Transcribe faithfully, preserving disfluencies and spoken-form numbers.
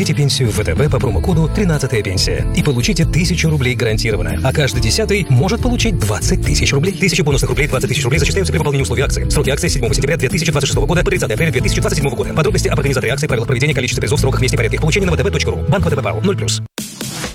Вводите пенсию в ВТБ по промокоду тринадцатая пенсия и получите тысячу рублей гарантированно, а каждый десятый может получить двадцать тысяч рублей. Тысяча бонусных рублей, двадцать тысяч рублей зачисляются при выполнении условий акции. Сроки акции с седьмого сентября две тысячи двадцать шестого года по тридцатое апреля две тысячи двадцать седьмого года. Подробности об организаторе акции, правилах проведения, количестве призов, сроках, месте и порядке их получения на вэ тэ бэ точка ру. Банк вэ тэ бэ ПАО ноль плюс.